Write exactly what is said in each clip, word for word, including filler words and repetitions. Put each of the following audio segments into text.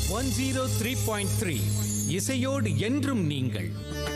One zero three point three இசையோடு என்றும் நீங்கள்.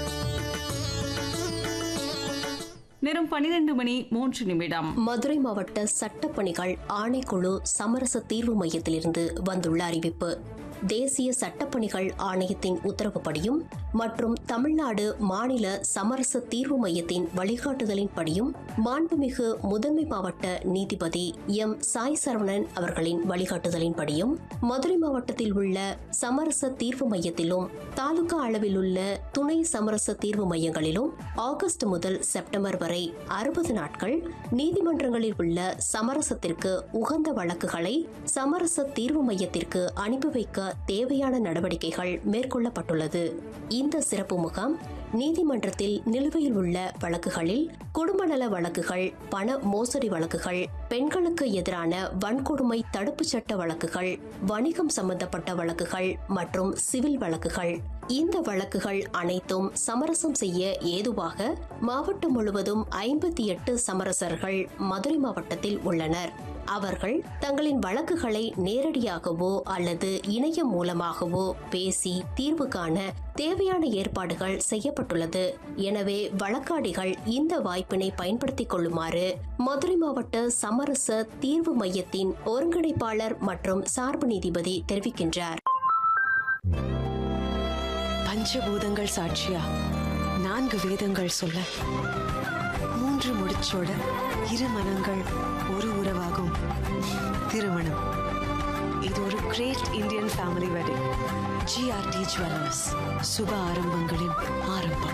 நேரம் பன்னிரண்டு மணி மூன்று நிமிடம். மதுரை மாவட்ட சட்டப்பணிகள் ஆணைக்குழு சமரச தீர்வு மையத்திலிருந்து வந்துள்ள அறிவிப்பு. தேசிய சட்டப்பணிகள் ஆணையத்தின் உத்தரவுப்படியும் மற்றும் தமிழ்நாடு மாநில சமரச தீர்வு மையத்தின் வழிகாட்டுதலின்படியும் மாண்புமிகு முதன்மை மாவட்ட நீதிபதி எம் சாய் சரவணன் அவர்களின் வழிகாட்டுதலின்படியும் மதுரை மாவட்டத்தில் உள்ள சமரச தீர்வு மையத்திலும் தாலுகா அளவில் உள்ள துணை சமரச தீர்வு மையங்களிலும் ஆகஸ்ட் முதல் செப்டம்பர் வரை அறுபது நாட்கள் நீதிமன்றங்களில் உள்ள சமரசத்திற்கு உகந்த வழக்குகளை சமரச தீர்வு மையத்திற்கு அனுப்பி வைக்க தேவையான நடவடிக்கைகள் மேற்கொள்ளப்பட்டுள்ளது. இந்த சிறப்பு முகாம் நீதிமன்றத்தில் நிலுவையில் உள்ள வழக்குகளில் குடும்ப நல வழக்குகள், பண மோசடி வழக்குகள், பெண்களுக்கு எதிரான வன்கொடுமை தடுப்பு சட்ட வழக்குகள், வணிகம் சம்பந்தப்பட்ட வழக்குகள் மற்றும் சிவில் வழக்குகள். இந்த வழக்குகள் அனைத்தும் சமரசம் செய்ய ஏதுவாக மாவட்டம் முழுவதும் ஐம்பத்தி எட்டு சமரசர்கள் மதுரை மாவட்டத்தில் உள்ளனர். அவர்கள் தங்களின் வழக்குகளை நேரடியாகவோ அல்லது இணையம் மூலமாகவோ பேசி தீர்வு காண தேவையான ஏற்பாடுகள் செய்யப்பட்டுள்ளது. எனவே வழக்காடிகள் இந்த வாய்ப்பினை பயன்படுத்திக் கொள்ளுமாறு மதுரை மாவட்ட சமரச தீர்வு மையத்தின் ஒருங்கிணைப்பாளர் மற்றும் சார்பு நீதிபதி தெரிவிக்கின்றார். பஞ்சபூதங்கள் சாட்சியா நான்கு வேதங்கள் சொல்ல மூன்று முடிச்சோட இரு மனங்கள் ஒரு உறவாகும் திருமணம். இது ஒரு great Indian family wedding. GRT jewellers, சுப ஆரம்பங்களின் ஆரம்பம்.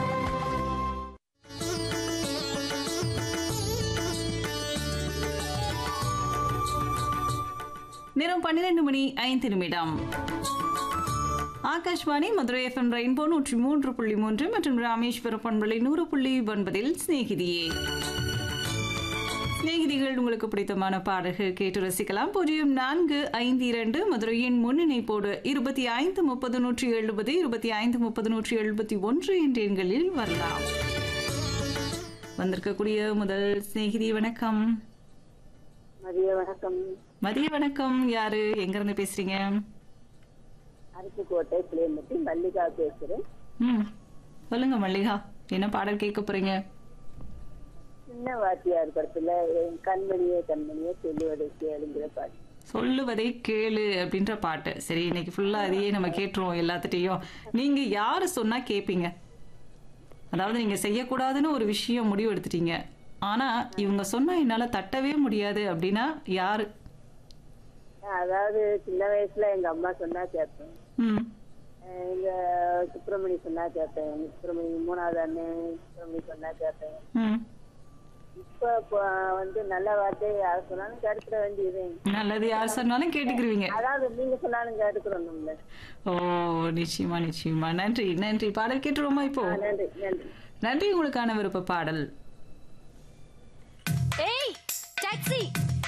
நேரம் பன்னிரண்டு மணி ஐந்து நிமிடம். ஆகாஷ்வாணி மதுரை எஃப்எம் ரெயின்போ நூற்றி மூன்று புள்ளி மூன்று மற்றும் ராமேஸ்வரம் பண்பலை நூறு புள்ளி ஒன்பதில் சிநேகிதியே. சிநேகிதிகள் உங்களுக்கு பிடித்தமான பாடல்கள் கேட்டு ரசிக்கலாம். பூஜ்ஜியம் நான்கு ஐந்து இரண்டு மதுரையின் முன்னிணைப்போடு இருபத்தி ஐந்து முப்பது நூற்றி எழுபது இருபத்தி ஐந்து முப்பது நூற்றி எழுபத்தி ஒன்று என்ற எண்களில் வரலாம். வந்திருக்கக்கூடிய முதல் சிநேகிதி வணக்கம். மதிய வணக்கம். மதிய வணக்கம். யாரு, எங்க இருந்து பேசுறீங்க? அருப்புக்கோட்டை பிள்ளைமட்டி மல்லிகா பேசுறேன். ம், சொல்லுங்க மல்லிகா, என்ன பாடல் கேட்க போறீங்க? சின்ன வாத்தியார் படத்துல கண்மணியே கண்மணியே சொல்லுவதை கேளுங்கிற பாட்டு. சொல்லுவதை கேளு அப்படின்ற பாட்டு. சரி, இன்னைக்கு ஃபுல்லா அதையே நம்ம கேட்டுருவோம் எல்லாத்திட்டையும். நீங்க யாரு சொன்னா கேப்பீங்க? அதாவது நீங்க செய்யக்கூடாதுன்னு ஒரு விஷயம் முடிவு எடுத்துட்டீங்க, ஆனா இவங்க சொன்னா என்னால தட்டவே முடியாது அப்படின்னா யாரு? அதாவது சின்ன வயசுல எங்க அம்மா சொன்னா கேட்பேன். ம், எங்க சுப்பிரமணி சொன்னா கேட்பேன். சுப்பிரமணி மூணாவது அண்ணன் சுப்பிரமணி சொன்னா கேட்பேன். ம். இப்ப வந்து நல்ல வார்த்தை யார் சொன்னாலும் கேட்டுக்கிற வேண்டியது. நல்லது யார் சொன்னாலும் கேட்டுக்கிருவீங்க. அதாவது நீங்க சொன்னாலும் கேட்டுக்கிறோம்ல. ஓ, நிச்சயமா நிச்சயமா. நன்றி நன்றி. பாடல் கேட்டுருவோமா இப்போ? நன்றி நன்றி நன்றி. உங்களுக்கான விருப்ப பாடல். ஏய் டாக்ஸி